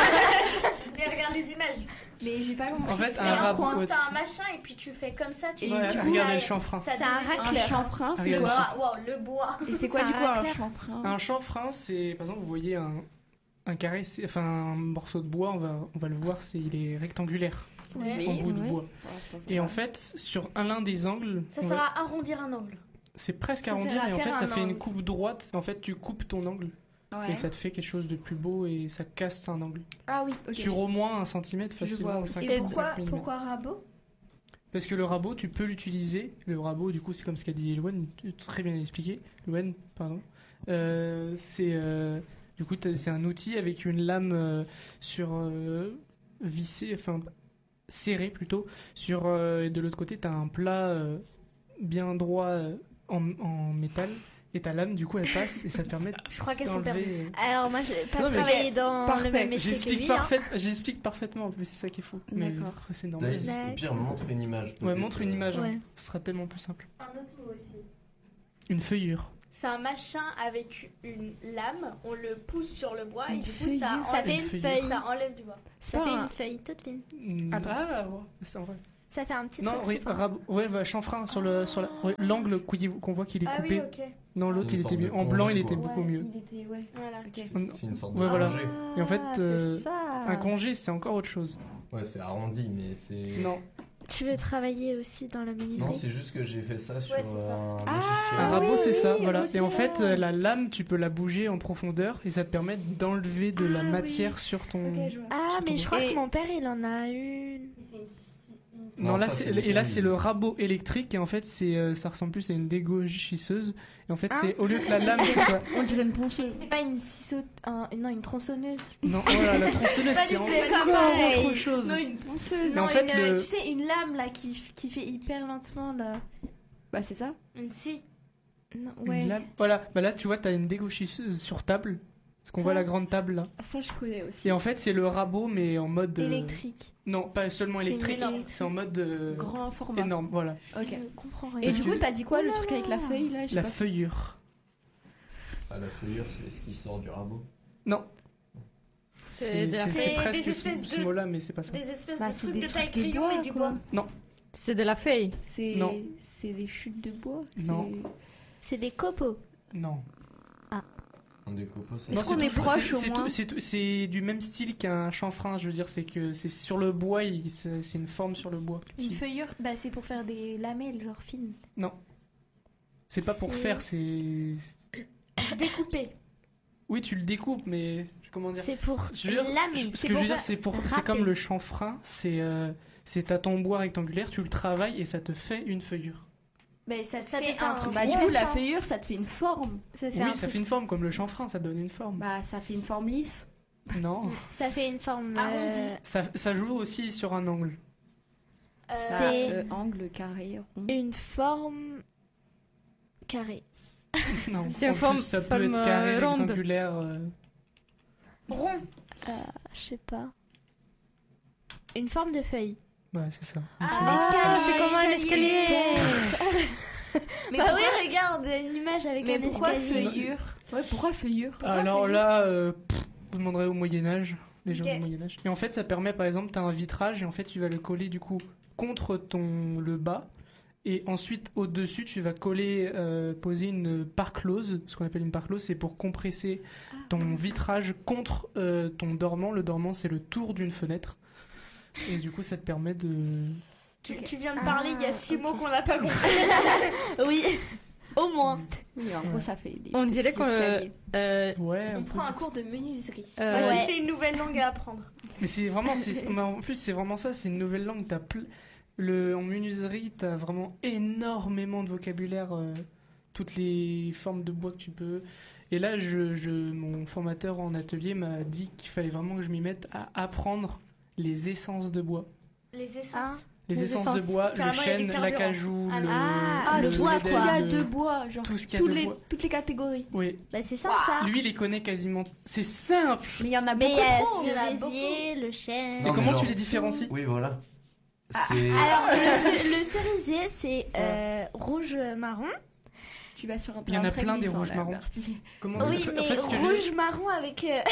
[SPEAKER 2] Mais regarde les images.
[SPEAKER 5] Mais j'ai pas compris.
[SPEAKER 6] En fait,
[SPEAKER 5] C'est
[SPEAKER 6] un rabot...
[SPEAKER 5] coin.
[SPEAKER 6] ouais,
[SPEAKER 2] T'as un machin et puis tu fais comme ça. Tu
[SPEAKER 5] Et
[SPEAKER 6] Ouais,
[SPEAKER 5] du coup,
[SPEAKER 6] regardez
[SPEAKER 2] ça-
[SPEAKER 6] le chanfrein.
[SPEAKER 2] ça
[SPEAKER 1] C'est un
[SPEAKER 2] devient-
[SPEAKER 1] racleur.
[SPEAKER 4] Un chanfrein, c'est
[SPEAKER 6] Regarde.
[SPEAKER 4] quoi?
[SPEAKER 2] Wow, wow, le bois.
[SPEAKER 4] Et c'est quoi
[SPEAKER 1] C'est
[SPEAKER 4] du
[SPEAKER 1] un
[SPEAKER 4] coup un
[SPEAKER 1] racleur.
[SPEAKER 4] chanfrein?
[SPEAKER 6] Un chanfrein, c'est par exemple, vous voyez un, un carré, c'est- enfin un morceau de bois, on va, on va le voir, c'est il est rectangulaire
[SPEAKER 2] Ouais.
[SPEAKER 6] en bout de
[SPEAKER 4] ouais.
[SPEAKER 6] bois.
[SPEAKER 4] Pour l'instant, ça
[SPEAKER 6] Et
[SPEAKER 4] va.
[SPEAKER 6] en fait, sur un l'un des angles,
[SPEAKER 2] Ça
[SPEAKER 6] on
[SPEAKER 2] sert
[SPEAKER 6] va-
[SPEAKER 2] à arrondir un angle.
[SPEAKER 6] c'est presque
[SPEAKER 2] ça
[SPEAKER 6] arrondi,
[SPEAKER 2] sert à
[SPEAKER 6] mais en fait,
[SPEAKER 2] faire
[SPEAKER 6] ça
[SPEAKER 2] un
[SPEAKER 6] fait une
[SPEAKER 2] angle.
[SPEAKER 6] coupe droite. En fait, tu coupes ton angle
[SPEAKER 4] Ouais.
[SPEAKER 6] et ça te fait quelque chose de plus beau et ça casse un angle
[SPEAKER 4] Ah oui, ok.
[SPEAKER 6] sur au moins un centimètre
[SPEAKER 4] Je
[SPEAKER 6] facilement.
[SPEAKER 4] vois,
[SPEAKER 6] ou
[SPEAKER 4] oui.
[SPEAKER 6] cinq-
[SPEAKER 5] Et
[SPEAKER 6] cinq
[SPEAKER 5] pourquoi,
[SPEAKER 6] millimètres.
[SPEAKER 5] pourquoi rabot?
[SPEAKER 6] Parce que le rabot, tu peux l'utiliser. Le rabot, du coup, c'est comme ce qu'a dit Eloane, très bien expliqué. Eloane, pardon. Euh, c'est euh, du coup, t'as- c'est un outil avec une lame euh, sur euh, vissée, enfin serrée plutôt. Sur euh, et de l'autre côté, t'as un plat euh, bien droit euh, en, en métal. Et ta lame, du coup, elle passe et ça te permet
[SPEAKER 2] Je crois qu'elles sont perdues.
[SPEAKER 6] d'enlever. euh,
[SPEAKER 1] Alors moi, j'ai pas
[SPEAKER 6] Non, mais
[SPEAKER 1] travaillé dans
[SPEAKER 6] Parfait.
[SPEAKER 1] le même métier que
[SPEAKER 6] J'explique
[SPEAKER 1] lui. hein.
[SPEAKER 6] parfait- j'explique parfaitement en plus, c'est ça qui est fou. Mais
[SPEAKER 4] D'accord.
[SPEAKER 6] après, c'est normal.
[SPEAKER 7] Thaïs, au pire, montre une image.
[SPEAKER 6] Ouais,
[SPEAKER 7] peut-être,
[SPEAKER 6] montre une
[SPEAKER 7] euh,
[SPEAKER 6] image. hein.
[SPEAKER 1] Ouais.
[SPEAKER 6] Ce sera tellement plus simple.
[SPEAKER 2] Un autre mot aussi.
[SPEAKER 6] Une feuillure.
[SPEAKER 2] C'est un machin avec une lame. On le pousse sur le bois et
[SPEAKER 5] Une
[SPEAKER 2] du coup
[SPEAKER 5] feuille.
[SPEAKER 2] ça
[SPEAKER 1] Ça
[SPEAKER 2] enlève,
[SPEAKER 1] fait
[SPEAKER 6] Une
[SPEAKER 1] une
[SPEAKER 6] feuille.
[SPEAKER 1] feuille.
[SPEAKER 2] ça enlève du bois.
[SPEAKER 1] Ça
[SPEAKER 4] pas
[SPEAKER 1] fait
[SPEAKER 4] un-
[SPEAKER 1] une feuille toute fine.
[SPEAKER 6] Mm,
[SPEAKER 4] Attends.
[SPEAKER 6] Ah, ouais, c'est en vrai.
[SPEAKER 1] Ça fait un petit
[SPEAKER 6] Non,
[SPEAKER 1] truc.
[SPEAKER 6] oui,
[SPEAKER 1] sans fin.
[SPEAKER 6] rab- ouais, bah, chanfrein sur le sur la- ouais, l'angle qu'on y- qu'on voit qu'il est
[SPEAKER 2] Ah
[SPEAKER 6] coupé.
[SPEAKER 2] oui, ok.
[SPEAKER 6] Non, l'autre
[SPEAKER 7] C'est
[SPEAKER 6] il
[SPEAKER 7] une
[SPEAKER 6] était
[SPEAKER 7] sorte
[SPEAKER 6] mieux.
[SPEAKER 7] de
[SPEAKER 6] En blanc, il
[SPEAKER 7] congé,
[SPEAKER 6] était
[SPEAKER 7] quoi.
[SPEAKER 6] beaucoup mieux.
[SPEAKER 4] Il était, ouais.
[SPEAKER 2] Voilà.
[SPEAKER 4] Ok.
[SPEAKER 7] C'est une sorte de
[SPEAKER 6] Ouais, voilà.
[SPEAKER 7] congé.
[SPEAKER 6] Et en fait,
[SPEAKER 1] Ah,
[SPEAKER 6] euh,
[SPEAKER 1] c'est ça.
[SPEAKER 6] Un congé, c'est encore autre chose.
[SPEAKER 7] Ouais, c'est arrondi, mais c'est.
[SPEAKER 6] Non,
[SPEAKER 1] Tu veux travailler aussi dans la menuiserie?
[SPEAKER 7] Non, c'est juste que j'ai fait ça sur
[SPEAKER 2] Ouais, c'est ça.
[SPEAKER 7] un
[SPEAKER 4] Ah,
[SPEAKER 7] logiciel.
[SPEAKER 6] un rabot,
[SPEAKER 4] oui,
[SPEAKER 6] c'est ça,
[SPEAKER 4] oui,
[SPEAKER 6] voilà.
[SPEAKER 4] ok.
[SPEAKER 6] Et en fait, euh, la lame, tu peux la bouger en profondeur et ça te permet d'enlever de la
[SPEAKER 4] Ah, oui.
[SPEAKER 6] matière sur ton.
[SPEAKER 4] Ok, je vois.
[SPEAKER 1] Ah,
[SPEAKER 6] Sur
[SPEAKER 1] mais
[SPEAKER 6] ton-
[SPEAKER 1] je crois
[SPEAKER 4] Et-
[SPEAKER 1] que mon père, il en a une.
[SPEAKER 2] C'est une scie.
[SPEAKER 6] Non,
[SPEAKER 7] Non,
[SPEAKER 6] là,
[SPEAKER 7] ça,
[SPEAKER 6] c'est-
[SPEAKER 7] c'est
[SPEAKER 6] et là,
[SPEAKER 7] mécanique.
[SPEAKER 6] c'est le rabot électrique, et en fait, c'est, euh, ça ressemble plus à une dégauchisseuse. Et en fait, c'est au lieu que la lame, ce soit.
[SPEAKER 4] On dirait une ponceuse.
[SPEAKER 5] C'est pas une ciseau... un- non, une tronçonneuse.
[SPEAKER 6] Non, voilà, la tronçonneuse, c'est
[SPEAKER 5] c'est pas
[SPEAKER 6] encore
[SPEAKER 5] pareil.
[SPEAKER 6] autre chose.
[SPEAKER 5] Non, une ponceuse.
[SPEAKER 6] Mais en
[SPEAKER 5] Non,
[SPEAKER 6] fait,
[SPEAKER 5] une, euh,
[SPEAKER 6] le-
[SPEAKER 5] tu sais, une lame là qui, f- qui fait hyper lentement là.
[SPEAKER 4] Bah, c'est ça.
[SPEAKER 5] Une si. Non,
[SPEAKER 6] Une
[SPEAKER 5] ouais.
[SPEAKER 6] lame- Voilà, bah là, tu vois, t'as une dégauchisseuse sur table. Parce qu'on
[SPEAKER 5] Ça.
[SPEAKER 6] voit la grande table là.
[SPEAKER 4] Ça, je connais aussi.
[SPEAKER 6] Et en fait, c'est le rabot, mais en mode. euh,
[SPEAKER 5] Électrique.
[SPEAKER 6] Non, pas seulement
[SPEAKER 5] C'est
[SPEAKER 6] électrique,
[SPEAKER 5] énorme.
[SPEAKER 6] c'est en mode. euh,
[SPEAKER 4] Grand format.
[SPEAKER 6] énorme, voilà.
[SPEAKER 4] Ok.
[SPEAKER 5] Je comprends
[SPEAKER 4] Et
[SPEAKER 5] rien.
[SPEAKER 4] du
[SPEAKER 6] que-
[SPEAKER 4] coup, t'as dit quoi, le truc avec la feuille, là? J'ai
[SPEAKER 6] La
[SPEAKER 4] pas-
[SPEAKER 6] feuillure.
[SPEAKER 7] Ah, la feuillure, c'est ce qui sort du rabot.
[SPEAKER 6] Non.
[SPEAKER 3] C'est
[SPEAKER 6] C'est
[SPEAKER 3] de la
[SPEAKER 6] c'est-
[SPEAKER 3] feuille.
[SPEAKER 6] c'est
[SPEAKER 8] Des
[SPEAKER 6] presque ce,
[SPEAKER 8] espèces
[SPEAKER 6] ce
[SPEAKER 8] de-
[SPEAKER 6] mot-là, mais c'est pas ça.
[SPEAKER 8] Des espèces
[SPEAKER 4] Bah,
[SPEAKER 8] de
[SPEAKER 4] c'est
[SPEAKER 8] trucs
[SPEAKER 4] des
[SPEAKER 8] de taille
[SPEAKER 4] trucs de
[SPEAKER 8] crayon,
[SPEAKER 4] bois,
[SPEAKER 8] mais du
[SPEAKER 4] quoi.
[SPEAKER 8] bois.
[SPEAKER 3] C'est de la feuille.
[SPEAKER 4] C'est
[SPEAKER 6] Non.
[SPEAKER 4] c'est des chutes de bois.
[SPEAKER 6] Non.
[SPEAKER 4] c'est-
[SPEAKER 1] C'est des copeaux.
[SPEAKER 6] Non.
[SPEAKER 7] Un découpage, ça.
[SPEAKER 4] Est-ce
[SPEAKER 6] Non,
[SPEAKER 4] qu'on
[SPEAKER 6] c'est
[SPEAKER 4] est
[SPEAKER 6] toujours-
[SPEAKER 4] proche,
[SPEAKER 6] c'est-
[SPEAKER 4] au
[SPEAKER 6] c'est
[SPEAKER 4] moins
[SPEAKER 6] tout- c'est tout- C'est du même style qu'un chanfrein, je veux dire, c'est que c'est sur le bois, il- c'est c'est une forme sur le bois.
[SPEAKER 5] Une
[SPEAKER 6] qui-
[SPEAKER 5] feuillure, bah c'est pour faire des lamelles genre fines.
[SPEAKER 6] Non. C'est pas pour
[SPEAKER 1] C'est-
[SPEAKER 6] faire, c'est.
[SPEAKER 8] Découpé.
[SPEAKER 6] Oui, tu le découpes, mais comment dire
[SPEAKER 1] C'est pour
[SPEAKER 6] Je veux dire,
[SPEAKER 1] lamer.
[SPEAKER 6] je- Ce
[SPEAKER 1] C'est
[SPEAKER 6] que je
[SPEAKER 1] pour
[SPEAKER 6] veux dire,
[SPEAKER 1] faire-
[SPEAKER 6] c'est pour, c'est
[SPEAKER 1] râper.
[SPEAKER 6] comme le chanfrein, c'est euh, c'est t'as ton bois rectangulaire, tu le travailles et ça te fait une feuillure.
[SPEAKER 5] Bah ça te
[SPEAKER 8] Ça te
[SPEAKER 5] fait
[SPEAKER 8] fait
[SPEAKER 5] un
[SPEAKER 8] un
[SPEAKER 5] truc.
[SPEAKER 4] Bah, du
[SPEAKER 5] rond,
[SPEAKER 4] coup, la
[SPEAKER 5] ça.
[SPEAKER 4] feuillure, ça te fait une forme.
[SPEAKER 5] Ça te fait
[SPEAKER 6] Oui,
[SPEAKER 5] un
[SPEAKER 6] ça
[SPEAKER 5] truc-
[SPEAKER 6] fait une forme comme le chanfrein, ça donne une forme.
[SPEAKER 4] Bah, ça fait une forme lisse.
[SPEAKER 6] Non,
[SPEAKER 1] Ça fait une forme
[SPEAKER 5] Arrondie.
[SPEAKER 1] euh,
[SPEAKER 6] ça, ça joue aussi sur un angle.
[SPEAKER 5] Euh,
[SPEAKER 1] C'est-
[SPEAKER 4] Euh, angle, carré, rond.
[SPEAKER 1] une forme carrée.
[SPEAKER 6] Non,
[SPEAKER 3] C'est
[SPEAKER 6] en
[SPEAKER 3] une forme-
[SPEAKER 6] plus, ça peut
[SPEAKER 3] forme,
[SPEAKER 6] être carré,
[SPEAKER 3] euh, ronde.
[SPEAKER 6] rectangulaire. euh,
[SPEAKER 8] Rond.
[SPEAKER 1] Euh, je sais pas. Une forme de feuille.
[SPEAKER 6] Ouais, c'est ça. Une
[SPEAKER 5] Ah,
[SPEAKER 6] feuille.
[SPEAKER 1] l'escalier,
[SPEAKER 3] c'est comme un escalier.
[SPEAKER 5] Mais
[SPEAKER 1] bah
[SPEAKER 5] pourquoi,
[SPEAKER 1] oui, regarde, une image avec
[SPEAKER 5] mais
[SPEAKER 1] un
[SPEAKER 5] pourquoi
[SPEAKER 1] escalier.
[SPEAKER 5] feuillure?
[SPEAKER 4] Ouais, pourquoi feuillure?
[SPEAKER 6] Alors là, euh, pff, vous demanderez au Moyen-Âge, les gens
[SPEAKER 8] Ok.
[SPEAKER 6] du Moyen-Âge. Et en fait, ça permet, par exemple, tu as un vitrage et en fait, tu vas le coller du coup contre ton, le bas. Et ensuite, au-dessus, tu vas coller, euh, poser une parclose. Ce qu'on appelle une parclose, c'est pour compresser ton vitrage contre euh, ton dormant. Le dormant, c'est le tour d'une fenêtre. Et du coup, ça te permet de.
[SPEAKER 8] Tu,
[SPEAKER 5] Ok.
[SPEAKER 8] tu viens de
[SPEAKER 5] Ah,
[SPEAKER 8] parler, il y a six
[SPEAKER 5] ok.
[SPEAKER 8] mots qu'on n'a pas compris.
[SPEAKER 1] Oui, au moins.
[SPEAKER 4] Oui, en gros, ça fait des.
[SPEAKER 3] On dirait
[SPEAKER 4] petits
[SPEAKER 3] qu'on. euh,
[SPEAKER 4] escaliers.
[SPEAKER 3] euh,
[SPEAKER 6] Ouais,
[SPEAKER 5] On
[SPEAKER 6] peut
[SPEAKER 5] prend un
[SPEAKER 6] dire
[SPEAKER 5] cours de menuiserie.
[SPEAKER 3] euh,
[SPEAKER 8] Moi,
[SPEAKER 1] Ouais.
[SPEAKER 8] j'ai une nouvelle langue à apprendre.
[SPEAKER 6] Mais c'est vraiment, c'est, mais en plus c'est vraiment ça, c'est une nouvelle langue. T'as ple- le, en menuiserie, t'as vraiment énormément de vocabulaire, euh, toutes les formes de bois que tu peux. Et là, je, je, mon formateur en atelier m'a dit qu'il fallait vraiment que je m'y mette à apprendre les essences de bois.
[SPEAKER 8] Les essences.
[SPEAKER 1] Ah.
[SPEAKER 6] Les,
[SPEAKER 1] Les
[SPEAKER 6] essences,
[SPEAKER 1] essences.
[SPEAKER 6] de bois, le
[SPEAKER 8] Carrément, il y a du
[SPEAKER 6] chêne,
[SPEAKER 8] carburant.
[SPEAKER 6] l'acajou,
[SPEAKER 1] Ah,
[SPEAKER 6] le,
[SPEAKER 1] ah,
[SPEAKER 4] le
[SPEAKER 1] le
[SPEAKER 4] bois,
[SPEAKER 1] bois,
[SPEAKER 4] tout ce qu'il y a
[SPEAKER 6] le-
[SPEAKER 4] de bois, genre
[SPEAKER 6] tout ce qu'il y a
[SPEAKER 4] tous
[SPEAKER 6] de
[SPEAKER 4] les,
[SPEAKER 6] bois.
[SPEAKER 4] toutes les catégories.
[SPEAKER 6] Oui,
[SPEAKER 1] Bah c'est simple ça.
[SPEAKER 6] lui, il les connaît quasiment. C'est simple.
[SPEAKER 4] Mais il y en a
[SPEAKER 1] Mais
[SPEAKER 4] beaucoup
[SPEAKER 1] il y a
[SPEAKER 4] trop.
[SPEAKER 1] le
[SPEAKER 5] il y en a
[SPEAKER 1] cerisier, le chêne.
[SPEAKER 6] Et
[SPEAKER 7] Non, mais
[SPEAKER 6] comment
[SPEAKER 7] genre-
[SPEAKER 6] tu les différencies?
[SPEAKER 7] Oui, voilà.
[SPEAKER 1] Ah,
[SPEAKER 7] C'est.
[SPEAKER 1] Alors le, ce- le cerisier c'est euh, rouge marron.
[SPEAKER 4] Tu vas sur un
[SPEAKER 6] Il y en a
[SPEAKER 4] terrain très
[SPEAKER 6] plein des
[SPEAKER 4] glissant,
[SPEAKER 6] rouges
[SPEAKER 4] là,
[SPEAKER 6] marrons.
[SPEAKER 4] Bertie.
[SPEAKER 6] Comment
[SPEAKER 1] Oui,
[SPEAKER 6] en fait-
[SPEAKER 1] mais
[SPEAKER 6] en fait, ce que je-
[SPEAKER 1] rouge marron avec euh,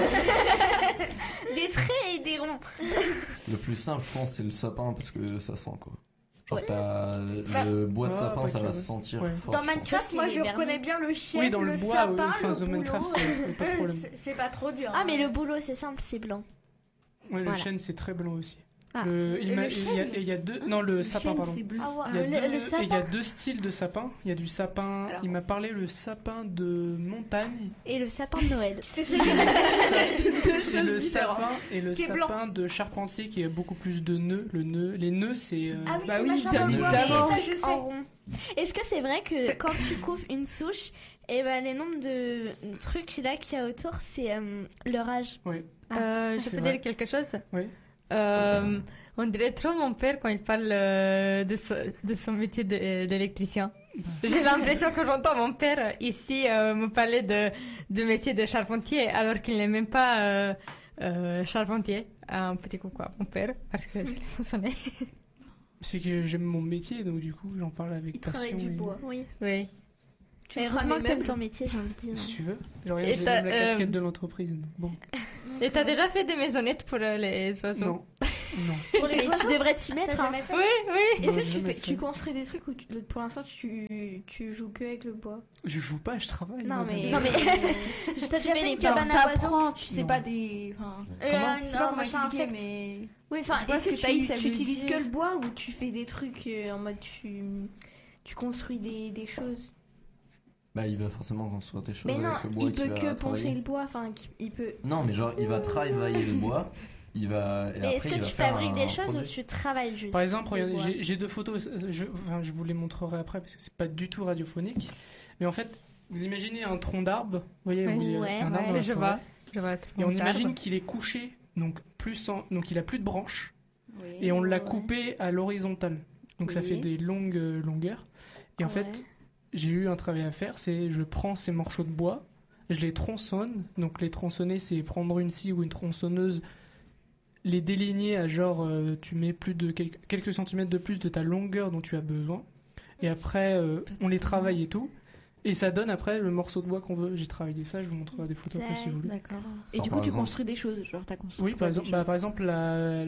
[SPEAKER 1] des traits et des ronds.
[SPEAKER 7] Le plus simple, je pense, c'est le sapin parce que ça sent quoi. Genre,
[SPEAKER 1] Ouais.
[SPEAKER 7] t'as
[SPEAKER 8] Bah,
[SPEAKER 7] le bois de
[SPEAKER 6] ah,
[SPEAKER 7] sapin,
[SPEAKER 6] pas
[SPEAKER 7] ça
[SPEAKER 6] que,
[SPEAKER 7] va
[SPEAKER 6] ouais.
[SPEAKER 7] se sentir
[SPEAKER 6] Ouais.
[SPEAKER 7] fort.
[SPEAKER 8] Dans
[SPEAKER 7] je pense.
[SPEAKER 8] Minecraft, moi, je
[SPEAKER 1] Sauf qu'il est
[SPEAKER 8] reconnais bien le chien,
[SPEAKER 6] Oui, dans le
[SPEAKER 8] le
[SPEAKER 6] bois,
[SPEAKER 8] sapin,
[SPEAKER 6] oui, enfin,
[SPEAKER 8] le
[SPEAKER 6] dans Minecraft,
[SPEAKER 8] boulot.
[SPEAKER 6] c'est- c'est pas de problème.
[SPEAKER 8] C'est- C'est pas trop dur.
[SPEAKER 1] Ah
[SPEAKER 8] hein.
[SPEAKER 1] mais le boulot c'est simple, c'est blanc.
[SPEAKER 6] Ouais, le
[SPEAKER 1] Voilà.
[SPEAKER 6] chêne, c'est très blanc aussi.
[SPEAKER 1] Ah.
[SPEAKER 6] Le, il
[SPEAKER 8] Et
[SPEAKER 6] m'a-
[SPEAKER 8] le
[SPEAKER 6] il y a, et il y a deux. Non, le, sapin,
[SPEAKER 4] chêne,
[SPEAKER 6] pardon.
[SPEAKER 4] c'est bleu.
[SPEAKER 8] Ah ouais,
[SPEAKER 6] Il y, a
[SPEAKER 8] le,
[SPEAKER 6] deux,
[SPEAKER 8] le
[SPEAKER 6] et il y a
[SPEAKER 8] sapin.
[SPEAKER 6] deux styles de sapin. Il y a du sapin.
[SPEAKER 4] Alors-
[SPEAKER 6] il m'a parlé le sapin de montagne.
[SPEAKER 1] Et le sapin de Noël.
[SPEAKER 8] C'est c'est-
[SPEAKER 6] Et le
[SPEAKER 8] choses
[SPEAKER 6] sapin et le
[SPEAKER 8] Qui est
[SPEAKER 6] sapin de charpentier qui a beaucoup plus de nœuds. Le nœud, les nœuds, c'est. euh,
[SPEAKER 8] Ah oui,
[SPEAKER 6] bah
[SPEAKER 8] c'est
[SPEAKER 6] oui,
[SPEAKER 8] machin
[SPEAKER 6] bien
[SPEAKER 8] dans le bois,
[SPEAKER 6] évidemment.
[SPEAKER 8] ça, je sais.
[SPEAKER 1] En rond. Est-ce que c'est vrai que quand tu coupes une souche, et ben les nombres de trucs là qu'il y a autour, c'est euh, leur âge.
[SPEAKER 6] Oui.
[SPEAKER 3] euh, je
[SPEAKER 6] C'est
[SPEAKER 3] peux
[SPEAKER 6] vrai.
[SPEAKER 3] dire quelque chose?
[SPEAKER 6] Oui.
[SPEAKER 3] Euh, on dirait trop mon père quand il parle euh, de, so- de son métier de- d'électricien. J'ai l'impression que j'entends mon père ici euh, me parler de, de métier de charpentier alors qu'il n'est même pas euh, euh, charpentier. Un petit coucou à mon père parce que je l'ai mentionné.
[SPEAKER 6] C'est que j'aime mon métier, donc du coup, j'en parle avec
[SPEAKER 8] Il
[SPEAKER 6] passion.
[SPEAKER 8] travaille du
[SPEAKER 6] et-
[SPEAKER 8] bois.
[SPEAKER 1] Oui.
[SPEAKER 3] Oui.
[SPEAKER 8] Tu
[SPEAKER 1] Mais
[SPEAKER 8] feras
[SPEAKER 1] heureusement
[SPEAKER 8] mes
[SPEAKER 1] que t'aimes
[SPEAKER 8] meubles.
[SPEAKER 1] ton métier, j'ai envie de dire.
[SPEAKER 6] Si tu veux. Genre,
[SPEAKER 3] Et
[SPEAKER 6] regarde, j'ai
[SPEAKER 3] t'as,
[SPEAKER 6] même la casquette
[SPEAKER 3] euh,
[SPEAKER 6] de l'entreprise. Bon.
[SPEAKER 3] Et t'as déjà fait des maisonnettes pour euh, les oiseaux?
[SPEAKER 6] Non. Non.
[SPEAKER 8] Pour les
[SPEAKER 1] Et tu
[SPEAKER 8] oiseaux,
[SPEAKER 1] devrais t'y
[SPEAKER 8] t'as
[SPEAKER 1] mettre. hein.
[SPEAKER 8] jamais fait?
[SPEAKER 3] Oui, oui.
[SPEAKER 6] Non,
[SPEAKER 5] Est-ce que
[SPEAKER 6] j'ai
[SPEAKER 5] tu,
[SPEAKER 6] jamais
[SPEAKER 5] fais,
[SPEAKER 6] fait.
[SPEAKER 5] tu construis des trucs ou tu- pour l'instant tu, tu joues que avec le bois?
[SPEAKER 6] Je joue pas, je travaille.
[SPEAKER 5] Non
[SPEAKER 6] moi,
[SPEAKER 5] mais.
[SPEAKER 1] Non mais t'as
[SPEAKER 5] Tu
[SPEAKER 1] déjà
[SPEAKER 5] mets
[SPEAKER 1] fait
[SPEAKER 5] les
[SPEAKER 1] une
[SPEAKER 5] cabane
[SPEAKER 1] cabane
[SPEAKER 5] à
[SPEAKER 1] à oiseaux.
[SPEAKER 4] T'apprends, tu sais
[SPEAKER 6] Non.
[SPEAKER 4] pas des. Enfin,
[SPEAKER 8] Euh,
[SPEAKER 6] Comment
[SPEAKER 8] un-
[SPEAKER 4] je sais pas
[SPEAKER 8] un
[SPEAKER 4] comment
[SPEAKER 8] machin
[SPEAKER 4] expliquer,
[SPEAKER 8] insecte.
[SPEAKER 4] mais.
[SPEAKER 5] Oui, enfin,
[SPEAKER 4] Je vois
[SPEAKER 5] est-ce
[SPEAKER 4] ce
[SPEAKER 5] que
[SPEAKER 4] que Thaïs,
[SPEAKER 5] tu,
[SPEAKER 4] elle
[SPEAKER 5] tu
[SPEAKER 4] veut
[SPEAKER 5] utilises
[SPEAKER 4] dire.
[SPEAKER 5] que le bois ou tu fais des trucs euh, en mode tu, tu construis des, des choses?
[SPEAKER 7] Bah, il va forcément construire des choses
[SPEAKER 5] Mais non,
[SPEAKER 7] avec le bois
[SPEAKER 5] il
[SPEAKER 7] qu'il
[SPEAKER 5] peut
[SPEAKER 7] va
[SPEAKER 5] que poncer
[SPEAKER 7] travailler.
[SPEAKER 5] le bois, enfin, il peut.
[SPEAKER 7] Non, mais genre, il va travailler le bois, il va. et
[SPEAKER 1] Mais est-ce
[SPEAKER 7] après,
[SPEAKER 1] que
[SPEAKER 7] il va
[SPEAKER 1] tu
[SPEAKER 7] faire
[SPEAKER 1] fabriques
[SPEAKER 7] un
[SPEAKER 1] des choses
[SPEAKER 7] produit.
[SPEAKER 1] ou tu travailles juste
[SPEAKER 6] Par exemple,
[SPEAKER 1] le
[SPEAKER 6] regardez,
[SPEAKER 1] bois
[SPEAKER 6] j'ai j'ai deux photos, je, enfin, je vous les montrerai après parce que c'est pas du tout radiophonique. Mais en fait, vous imaginez un tronc d'arbre, vous voyez,
[SPEAKER 3] Oui.
[SPEAKER 6] vous voyez,
[SPEAKER 1] Ouais,
[SPEAKER 6] un arbre dans
[SPEAKER 3] Ouais,
[SPEAKER 6] la
[SPEAKER 3] je
[SPEAKER 6] forêt.
[SPEAKER 3] vois. Je vois tout
[SPEAKER 6] Et on
[SPEAKER 3] mon
[SPEAKER 6] imagine
[SPEAKER 3] arbre.
[SPEAKER 6] qu'il est couché, donc, plus en- donc il a plus de branches,
[SPEAKER 4] Oui.
[SPEAKER 6] et on l'a
[SPEAKER 1] Ouais.
[SPEAKER 6] coupé à l'horizontale. Donc ça
[SPEAKER 4] Oui.
[SPEAKER 6] fait des longues euh, longueurs. Et en
[SPEAKER 1] Ouais.
[SPEAKER 6] fait, j'ai eu un travail à faire, c'est je prends ces morceaux de bois, je les tronçonne. Donc les tronçonner, c'est prendre une scie ou une tronçonneuse, les déligner à genre, euh, tu mets plus de quelques, quelques centimètres de plus de ta longueur dont tu as besoin. Et après, euh, on les travaille et tout. Et ça donne après le morceau de bois qu'on veut. J'ai travaillé ça, je vous montrerai des photos après si vous voulez.
[SPEAKER 4] D'accord. Et
[SPEAKER 7] Genre,
[SPEAKER 4] du
[SPEAKER 7] par
[SPEAKER 4] coup, tu
[SPEAKER 7] exemple-
[SPEAKER 4] construis des choses. Genre, t'as construit.
[SPEAKER 6] Oui,
[SPEAKER 4] quoi,
[SPEAKER 6] par exemple,
[SPEAKER 4] des
[SPEAKER 6] bah,
[SPEAKER 4] choses
[SPEAKER 6] par exemple la...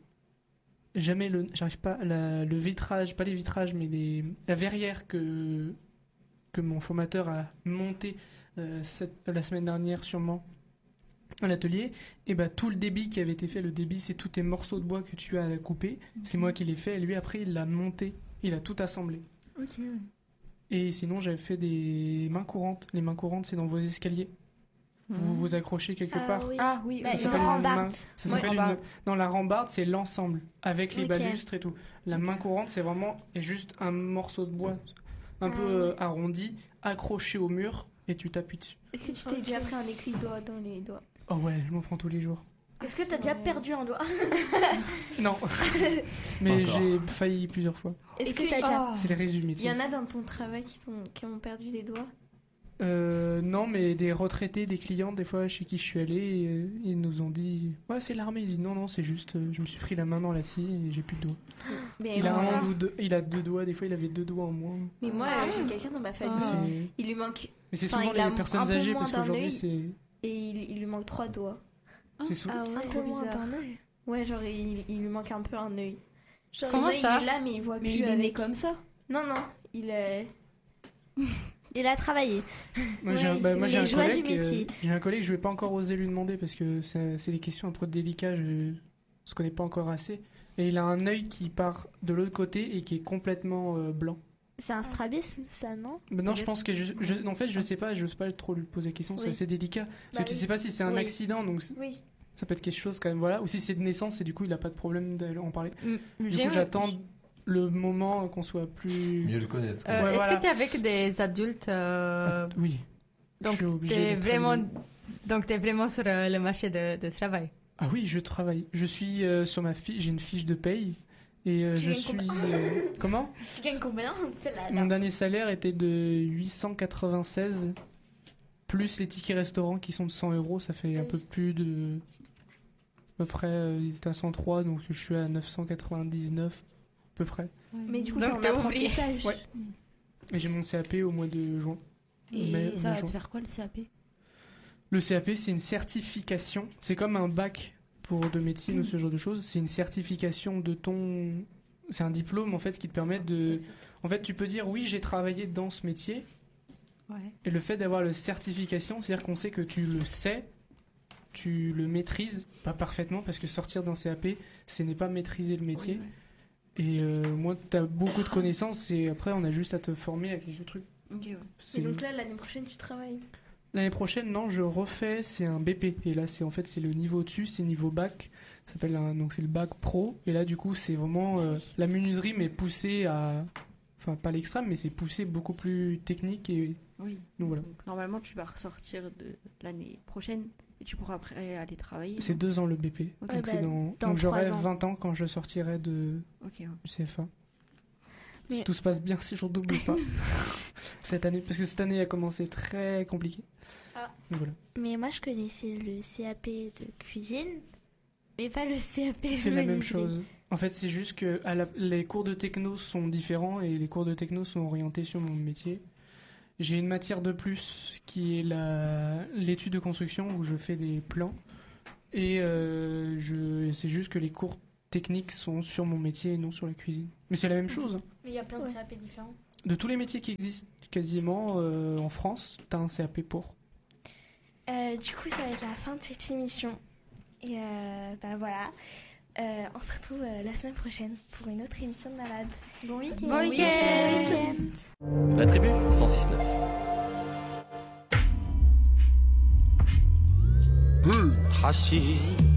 [SPEAKER 6] jamais le, j'arrive pas, la- le vitrage, pas les vitrages, mais les... la verrière que que mon formateur a monté euh, cette- la semaine dernière sûrement à l'atelier. Et bah tout le débit qui avait été fait, le débit, c'est tous tes morceaux de bois que tu as coupés. C'est moi qui l'ai fait. Et lui après, il l'a monté, il a tout assemblé.
[SPEAKER 4] Ok.
[SPEAKER 6] Et sinon, j'avais fait des mains courantes. Les mains courantes, c'est dans vos escaliers. Vous vous accrochez quelque
[SPEAKER 1] Ah
[SPEAKER 6] part.
[SPEAKER 1] oui.
[SPEAKER 4] Ah oui,
[SPEAKER 1] Bah,
[SPEAKER 6] Ça
[SPEAKER 1] une
[SPEAKER 6] s'appelle une
[SPEAKER 1] rambarde.
[SPEAKER 6] main. Ça
[SPEAKER 4] Ouais,
[SPEAKER 6] s'appelle une...
[SPEAKER 4] rambarde.
[SPEAKER 6] Dans la rambarde, c'est l'ensemble, avec les
[SPEAKER 1] Ok.
[SPEAKER 6] balustres et tout. La main courante, c'est vraiment et juste un morceau de bois, un
[SPEAKER 1] Ah
[SPEAKER 6] peu
[SPEAKER 1] ouais.
[SPEAKER 6] euh, arrondi, accroché au mur, et tu t'appuies dessus.
[SPEAKER 5] Est-ce que tu t'es déjà pris un écrit doigt dans les doigts?
[SPEAKER 6] Oh ouais, je m'en prends tous les jours.
[SPEAKER 8] Est-ce que t'as déjà perdu un doigt?
[SPEAKER 6] Non, mais
[SPEAKER 7] Encore.
[SPEAKER 6] j'ai failli plusieurs fois.
[SPEAKER 1] Est-ce que
[SPEAKER 5] que-
[SPEAKER 1] t'as déjà...
[SPEAKER 5] Oh.
[SPEAKER 6] C'est les résumés.
[SPEAKER 5] Il y en a dans ton travail qui, t'ont- qui ont perdu des doigts?
[SPEAKER 6] Euh, non, mais des retraités, des clients, des fois chez qui je suis allé, euh, ils nous ont dit ouais c'est l'armée. Ils disent non non c'est juste, euh, je me suis pris la main dans la scie et j'ai plus de doigts.
[SPEAKER 5] Mais,
[SPEAKER 6] Il a
[SPEAKER 5] moi,
[SPEAKER 6] un ou deux, il a deux doigts. Des fois il avait deux doigts en moins.
[SPEAKER 5] mais moi, euh, j'ai quelqu'un dans ma famille.
[SPEAKER 6] C'est-
[SPEAKER 5] Il lui manque
[SPEAKER 6] Mais c'est
[SPEAKER 5] Enfin,
[SPEAKER 6] souvent
[SPEAKER 5] il a
[SPEAKER 6] les personnes
[SPEAKER 5] un peu
[SPEAKER 6] âgées
[SPEAKER 5] moins
[SPEAKER 6] parce
[SPEAKER 5] d'un
[SPEAKER 6] qu'aujourd'hui
[SPEAKER 5] œil.
[SPEAKER 6] c'est
[SPEAKER 5] et il, il lui manque trois doigts.
[SPEAKER 6] c'est souvent.
[SPEAKER 1] Ah ouais,
[SPEAKER 5] trop
[SPEAKER 1] moins
[SPEAKER 5] bizarre.
[SPEAKER 1] d'un œil.
[SPEAKER 5] Ouais, genre il, il lui manque un peu un œil. Genre,
[SPEAKER 3] Comment
[SPEAKER 5] son œil,
[SPEAKER 3] ça
[SPEAKER 5] il est là, mais il voit
[SPEAKER 4] Mais
[SPEAKER 5] plus
[SPEAKER 4] il est
[SPEAKER 5] avec.
[SPEAKER 4] né comme ça.
[SPEAKER 5] Non, non, il est.
[SPEAKER 1] Il a travaillé.
[SPEAKER 6] Moi, j'ai un,
[SPEAKER 1] Ouais,
[SPEAKER 6] bah,
[SPEAKER 1] c'est
[SPEAKER 6] moi, j'ai
[SPEAKER 1] les
[SPEAKER 6] un
[SPEAKER 1] joies du
[SPEAKER 6] collègue, euh,
[SPEAKER 1] métier.
[SPEAKER 6] j'ai un collègue, je vais pas encore oser lui demander parce que c'est c'est des questions un peu délicates, je, on se connaît pas encore assez. Et il a un œil qui part de l'autre côté et qui est complètement euh, blanc.
[SPEAKER 1] C'est un strabisme, ça, non?
[SPEAKER 6] Maintenant, je pense que je, je- en fait, je sais pas, je sais pas trop lui poser la question, c'est
[SPEAKER 1] Oui.
[SPEAKER 6] assez délicat parce
[SPEAKER 8] Bah
[SPEAKER 6] que tu
[SPEAKER 8] oui.
[SPEAKER 6] sais pas si c'est un
[SPEAKER 1] Oui.
[SPEAKER 6] accident, donc c-
[SPEAKER 8] Oui.
[SPEAKER 6] ça peut être quelque chose quand même, voilà, ou si c'est de naissance et du coup il a pas de problème d'en parler.
[SPEAKER 3] Mm,
[SPEAKER 6] Du
[SPEAKER 3] j'ai
[SPEAKER 6] coup,
[SPEAKER 3] un-
[SPEAKER 6] j'attends le moment qu'on soit plus.
[SPEAKER 7] Mieux le connaître. quoi.
[SPEAKER 3] Euh,
[SPEAKER 6] Ouais,
[SPEAKER 3] Est-ce
[SPEAKER 6] voilà.
[SPEAKER 3] que tu es avec des adultes euh,
[SPEAKER 6] Ah, oui.
[SPEAKER 3] Donc,
[SPEAKER 6] je suis obligé
[SPEAKER 3] t'es
[SPEAKER 6] d'être
[SPEAKER 3] vraiment,
[SPEAKER 6] avec-
[SPEAKER 3] donc t'es vraiment sur euh, le marché de, de travail.
[SPEAKER 6] Ah oui, je travaille. Je suis euh, sur ma fiche, j'ai une fiche de paye et euh,
[SPEAKER 8] Tu
[SPEAKER 6] je
[SPEAKER 8] gagnes
[SPEAKER 6] suis.
[SPEAKER 8] combien
[SPEAKER 6] euh, Comment
[SPEAKER 8] Tu gagnes combien? C'est la,
[SPEAKER 6] Mon
[SPEAKER 8] la...
[SPEAKER 6] dernier salaire était de huit cent quatre-vingt-seize, plus les tickets restaurants qui sont de cent euros, ça fait un peu plus de. À peu près, euh, il était à cent trois, donc je suis à neuf cent quatre-vingt-dix-neuf, à peu près.
[SPEAKER 5] Mais du coup,
[SPEAKER 3] Donc,
[SPEAKER 5] t'es en
[SPEAKER 3] t'es ouvrier.
[SPEAKER 5] apprentissage.
[SPEAKER 6] Ouais. Et j'ai mon C A P au mois de juin.
[SPEAKER 4] Et
[SPEAKER 6] mai-
[SPEAKER 4] ça va
[SPEAKER 6] mai-juin.
[SPEAKER 4] te faire quoi le C A P?
[SPEAKER 6] Le C A P, c'est une certification. C'est comme un bac pour de médecine ou ce genre de choses. C'est une certification de ton. C'est un diplôme en fait qui te permet de. En fait, tu peux dire oui, j'ai travaillé dans ce métier.
[SPEAKER 4] Ouais.
[SPEAKER 6] Et le fait d'avoir la certification, c'est-à-dire qu'on sait que tu le sais, tu le maîtrises, pas parfaitement, parce que sortir d'un C A P, ce n'est pas maîtriser le métier. Et euh, moi, tu as beaucoup de connaissances et après, on a juste à te former à quelques trucs.
[SPEAKER 4] Ok, ouais.
[SPEAKER 6] C'est-
[SPEAKER 5] Et donc là, l'année prochaine, tu travailles.
[SPEAKER 6] L'année prochaine, non, je refais, c'est un B P. Et là, c'est en fait, c'est le niveau au-dessus, c'est niveau bac. Ça s'appelle un, donc c'est le bac pro. Et là, du coup, c'est vraiment euh, la menuiserie, mais poussée à. Enfin, pas l'extrême, mais c'est poussé beaucoup plus technique. Et
[SPEAKER 4] Oui.
[SPEAKER 6] donc voilà.
[SPEAKER 4] Donc, normalement, tu vas ressortir de l'année prochaine et tu pourras après aller travailler.
[SPEAKER 6] C'est
[SPEAKER 4] non
[SPEAKER 6] deux ans le B P.
[SPEAKER 4] Ok.
[SPEAKER 1] Ouais,
[SPEAKER 6] Donc,
[SPEAKER 1] bah,
[SPEAKER 6] c'est dans,
[SPEAKER 1] dans
[SPEAKER 6] donc j'aurai
[SPEAKER 1] trois ans.
[SPEAKER 6] vingt ans quand je sortirai de,
[SPEAKER 4] Ok, ouais.
[SPEAKER 6] du C F A. Si
[SPEAKER 1] Mais-
[SPEAKER 6] tout se passe bien, si je redouble pas. Cette année, parce que cette année a commencé très compliquée.
[SPEAKER 8] Ah.
[SPEAKER 6] Donc voilà.
[SPEAKER 1] Mais moi, je connaissais le C A P de cuisine, mais pas le C A P de
[SPEAKER 6] C'est la même
[SPEAKER 1] menuiserie.
[SPEAKER 6] chose. En fait, c'est juste que à la- les cours de techno sont différents et les cours de techno sont orientés sur mon métier. J'ai une matière de plus qui est la- l'étude de construction où je fais des plans. Et euh, je, c'est juste que les cours techniques sont sur mon métier et non sur la cuisine. Mais c'est la même chose. hein.
[SPEAKER 8] Mais il y a plein de
[SPEAKER 1] Ouais.
[SPEAKER 8] C A P différents.
[SPEAKER 6] De tous les métiers qui existent quasiment euh, en France, t'as un C A P pour.
[SPEAKER 2] Euh, du coup, ça va être la fin de cette émission. Et euh, bah voilà. Euh, on se retrouve euh, la semaine prochaine pour une autre émission de Malade. Bon week-end.
[SPEAKER 3] Bon week-end.
[SPEAKER 9] La tribu cent six neuf.
[SPEAKER 10] 다시